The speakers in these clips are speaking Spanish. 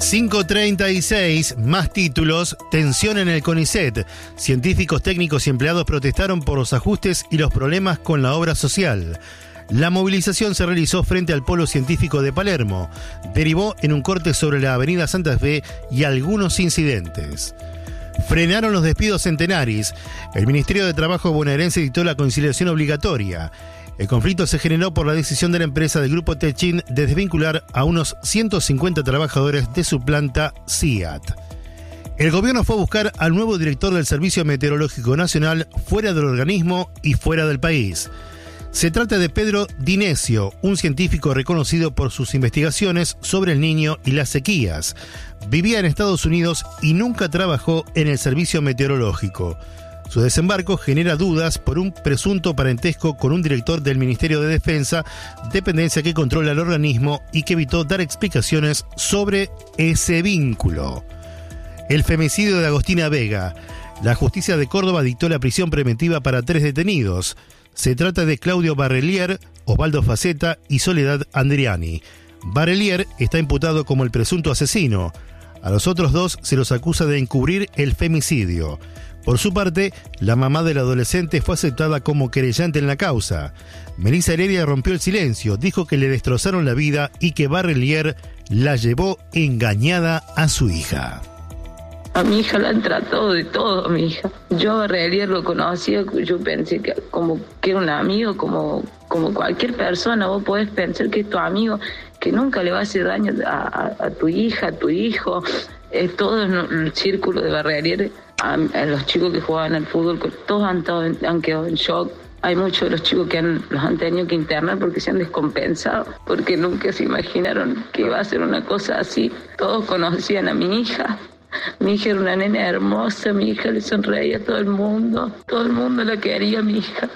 5:36, más títulos, tensión en el CONICET. Científicos, técnicos y empleados protestaron por los ajustes y los problemas con la obra social. La movilización se realizó frente al Polo Científico de Palermo. Derivó en un corte sobre la avenida Santa Fe y algunos incidentes. Frenaron los despidos en Tenaris. El Ministerio de Trabajo bonaerense dictó la conciliación obligatoria. El conflicto se generó por la decisión de la empresa del Grupo Techin de desvincular a unos 150 trabajadores de su planta CIAT. El gobierno fue a buscar al nuevo director del Servicio Meteorológico Nacional fuera del organismo y fuera del país. Se trata de Pedro Dinesio, un científico reconocido por sus investigaciones sobre el Niño y las sequías. Vivía en Estados Unidos y nunca trabajó en el servicio meteorológico. Su desembarco genera dudas por un presunto parentesco con un director del Ministerio de Defensa, dependencia que controla el organismo y que evitó dar explicaciones sobre ese vínculo. El femicidio de Agostina Vega. La justicia de Córdoba dictó la prisión preventiva para 3 detenidos. Se trata de Claudio Barrelier, Osvaldo Faceta y Soledad Andriani. Barrelier está imputado como el presunto asesino. A los otros 2 se los acusa de encubrir el femicidio. Por su parte, la mamá del adolescente fue aceptada como querellante en la causa. Melissa Heredia rompió el silencio, dijo que le destrozaron la vida y que Barrelier la llevó engañada a su hija. A mi hija la han tratado de todo, mi hija. Yo a Barrelier lo conocía, yo pensé que era un amigo, como cualquier persona. Vos podés pensar que es tu amigo, que nunca le va a hacer daño a tu hija, a tu hijo. Todo el círculo de Barrelier, a los chicos que jugaban al fútbol, todos han quedado en shock. Hay muchos de los chicos que los han tenido que internar porque se han descompensado, porque nunca se imaginaron que iba a ser una cosa así. Todos conocían a mi hija. Mi hija era una nena hermosa, mi hija le sonreía a todo el mundo la quería, mi hija.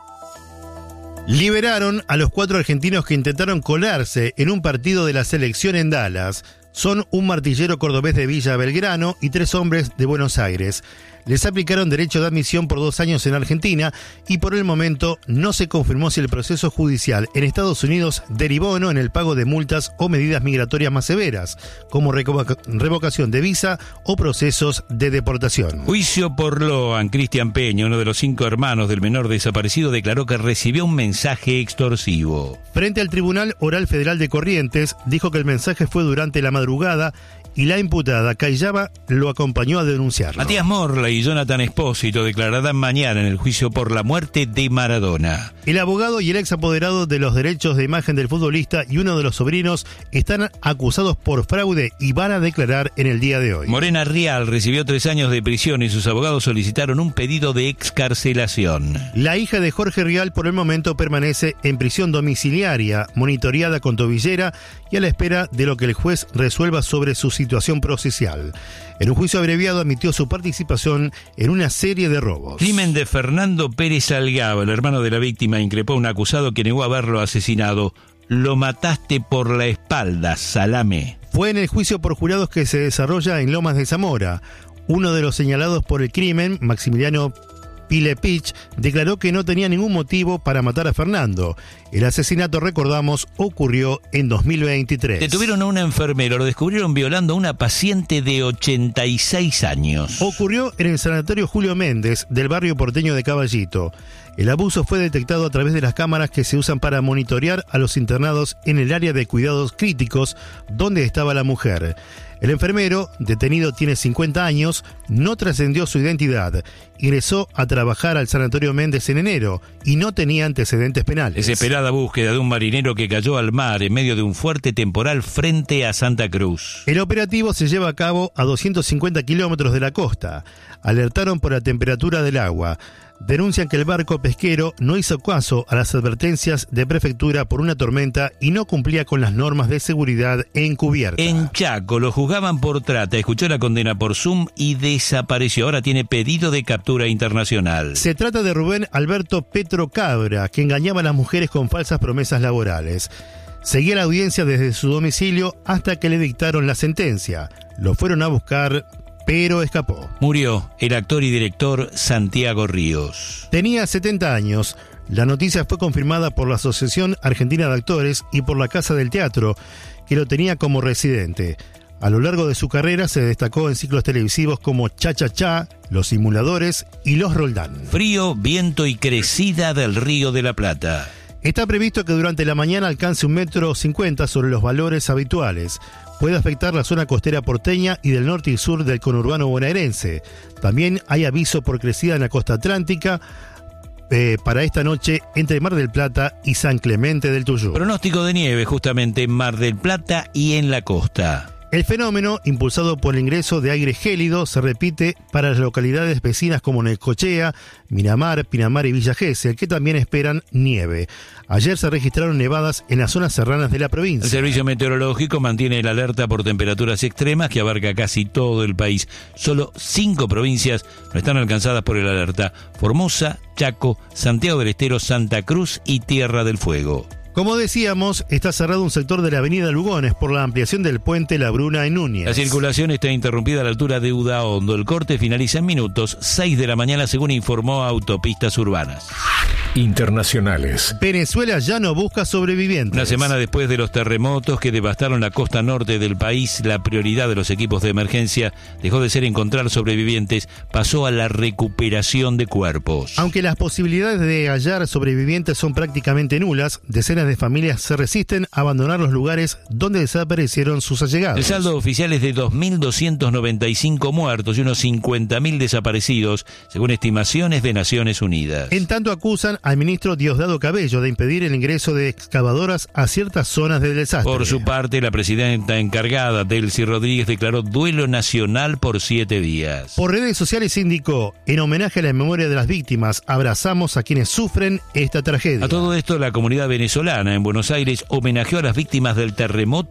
Liberaron a los 4 argentinos que intentaron colarse en un partido de la selección en Dallas. Son un martillero cordobés de Villa Belgrano y 3 hombres de Buenos Aires. Les aplicaron derecho de admisión por 2 años en Argentina y por el momento no se confirmó si el proceso judicial en Estados Unidos derivó o no en el pago de multas o medidas migratorias más severas, como revocación de visa o procesos de deportación. Juicio por Loan. Cristian Peña, uno de los 5 hermanos del menor desaparecido, declaró que recibió un mensaje extorsivo. Frente al Tribunal Oral Federal de Corrientes, dijo que el mensaje fue durante la madrugada y la imputada Cayaba lo acompañó a denunciarlo. Matías Morla y Jonathan Espósito declararán mañana en el juicio por la muerte de Maradona. El abogado y el ex apoderado de los derechos de imagen del futbolista y uno de los sobrinos están acusados por fraude y van a declarar en el día de hoy. Morena Rial recibió 3 años de prisión y sus abogados solicitaron un pedido de excarcelación. La hija de Jorge Rial por el momento permanece en prisión domiciliaria, monitoreada con tobillera y a la espera de lo que el juez resuelva sobre su situación procesal. En un juicio abreviado admitió su participación en una serie de robos. Crimen de Fernando Pérez Algaba. El hermano de la víctima increpó a un acusado que negó haberlo asesinado. Lo mataste por la espalda, salame. Fue en el juicio por jurados que se desarrolla en Lomas de Zamora. Uno de los señalados por el crimen, Maximiliano Pilepich, declaró que no tenía ningún motivo para matar a Fernando. El asesinato, recordamos, ocurrió en 2023. Detuvieron a un enfermero, lo descubrieron violando a una paciente de 86 años. Ocurrió en el sanatorio Julio Méndez del barrio porteño de Caballito. El abuso fue detectado a través de las cámaras que se usan para monitorear a los internados en el área de cuidados críticos donde estaba la mujer. El enfermero, detenido, tiene 50 años, no trascendió su identidad. Ingresó a trabajar al Sanatorio Méndez en enero y no tenía antecedentes penales. Desesperada búsqueda de un marinero que cayó al mar en medio de un fuerte temporal frente a Santa Cruz. El operativo se lleva a cabo a 250 kilómetros de la costa. Alertaron por la temperatura del agua. Denuncian que el barco pesquero no hizo caso a las advertencias de prefectura por una tormenta y no cumplía con las normas de seguridad encubierta. En Chaco lo juzgaban por trata, escuchó la condena por Zoom y desapareció. Ahora tiene pedido de captura internacional. Se trata de Rubén Alberto Petro Cabra, que engañaba a las mujeres con falsas promesas laborales. Seguía la audiencia desde su domicilio hasta que le dictaron la sentencia. Lo fueron a buscar, pero escapó. Murió el actor y director Santiago Ríos. Tenía 70 años. La noticia fue confirmada por la Asociación Argentina de Actores y por la Casa del Teatro, que lo tenía como residente. A lo largo de su carrera se destacó en ciclos televisivos como Cha Cha Cha, Los Simuladores y Los Roldán. Frío, viento y crecida del Río de la Plata. Está previsto que durante la mañana alcance 1,50 m sobre los valores habituales. Puede afectar la zona costera porteña y del norte y sur del conurbano bonaerense. También hay aviso por crecida en la costa atlántica para esta noche entre Mar del Plata y San Clemente del Tuyú. Pronóstico de nieve justamente en Mar del Plata y en la costa. El fenómeno, impulsado por el ingreso de aire gélido, se repite para las localidades vecinas como Necochea, Miramar, Pinamar y Villa Gesell, que también esperan nieve. Ayer se registraron nevadas en las zonas serranas de la provincia. El Servicio Meteorológico mantiene la alerta por temperaturas extremas que abarca casi todo el país. Solo 5 provincias no están alcanzadas por el alerta: Formosa, Chaco, Santiago del Estero, Santa Cruz y Tierra del Fuego. Como decíamos, está cerrado un sector de la avenida Lugones por la ampliación del puente La Bruna en Núñez. La circulación está interrumpida a la altura de Udaondo. El corte finaliza en minutos, 6 de la mañana, según informó Autopistas Urbanas. Internacionales. Venezuela ya no busca sobrevivientes. Una semana después de los terremotos que devastaron la costa norte del país, la prioridad de los equipos de emergencia dejó de ser encontrar sobrevivientes, pasó a la recuperación de cuerpos. Aunque las posibilidades de hallar sobrevivientes son prácticamente nulas, decenas de familias se resisten a abandonar los lugares donde desaparecieron sus allegados. El saldo oficial es de 2.295 muertos y unos 50.000 desaparecidos, según estimaciones de Naciones Unidas. En tanto, acusan al ministro Diosdado Cabello de impedir el ingreso de excavadoras a ciertas zonas del desastre. Por su parte, la presidenta encargada, Delcy Rodríguez, declaró duelo nacional por 7 días. Por redes sociales indicó: en homenaje a la memoria de las víctimas, abrazamos a quienes sufren esta tragedia. A todo esto, la comunidad venezolana en Buenos Aires homenajeó a las víctimas del terremoto